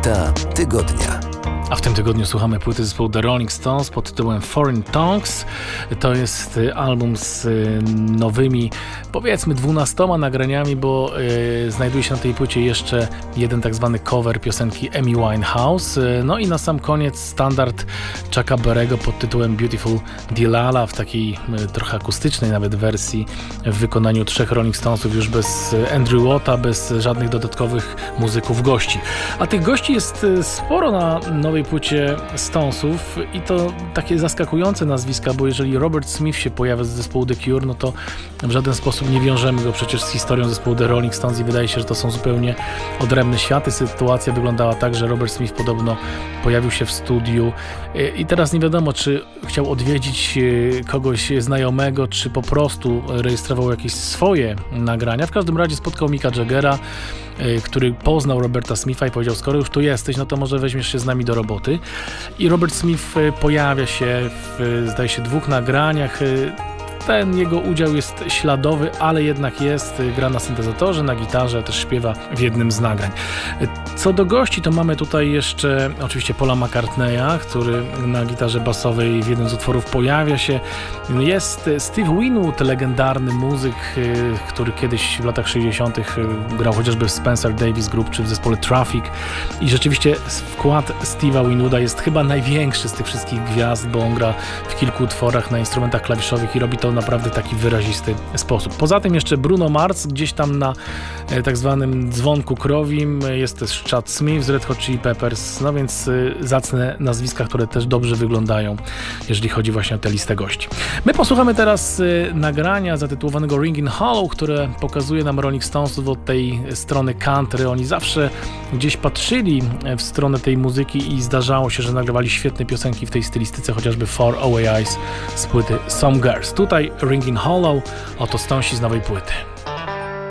Płyta tygodnia. A w tym tygodniu słuchamy płyty zespołu The Rolling Stones pod tytułem Foreign Tongues. To jest album z nowymi, powiedzmy 12 nagraniami, bo znajduje się na tej płycie jeszcze jeden tak zwany cover piosenki Amy Winehouse. No i na sam koniec standard Chucka Berry'ego pod tytułem Beautiful Delilah w takiej trochę akustycznej nawet wersji w wykonaniu trzech Rolling Stonesów, już bez Andrew Watta, bez żadnych dodatkowych muzyków gości. A tych gości jest sporo na nowej płycie Stonesów i to takie zaskakujące nazwiska, bo jeżeli Robert Smith się pojawia z zespołu The Cure, no to w żaden sposób nie wiążemy go przecież z historią zespołu The Rolling Stones i wydaje się, że to są zupełnie odrębne światy. Sytuacja wyglądała tak, że Robert Smith podobno pojawił się w studiu i teraz nie wiadomo, czy chciał odwiedzić kogoś znajomego, czy po prostu rejestrował jakieś swoje nagrania. W każdym razie spotkał Micka Jaggera, który poznał Roberta Smitha i powiedział: skoro już tu jesteś, no to może weźmiesz się z nami do roboty. I Robert Smith pojawia się w, zdaje się, 2 nagraniach. Ten jego udział jest śladowy, ale jednak jest, gra na syntezatorze, na gitarze, też śpiewa w jednym z nagrań. Co do gości, to mamy tutaj jeszcze oczywiście Paula McCartneya, który na gitarze basowej w jednym z utworów pojawia się. Jest Steve Winwood, legendarny muzyk, który kiedyś w latach 60. grał chociażby w Spencer Davis Group czy w zespole Traffic i rzeczywiście wkład Steve'a Winwooda jest chyba największy z tych wszystkich gwiazd, bo on gra w kilku utworach na instrumentach klawiszowych i robi to naprawdę taki wyrazisty sposób. Poza tym jeszcze Bruno Mars, gdzieś tam na tak zwanym dzwonku krowim, jest też Chad Smith z Red Hot Chili Peppers, no więc zacne nazwiska, które też dobrze wyglądają, jeżeli chodzi właśnie o tę listę gości. My posłuchamy teraz nagrania zatytułowanego Ringing Hollow, które pokazuje nam Rolling Stonesów od tej strony country. Oni zawsze gdzieś patrzyli w stronę tej muzyki i zdarzało się, że nagrywali świetne piosenki w tej stylistyce, chociażby Far Away Eyes z płyty Some Girls. Tutaj Ringing Hollow, oto Stonesi z nowej płyty.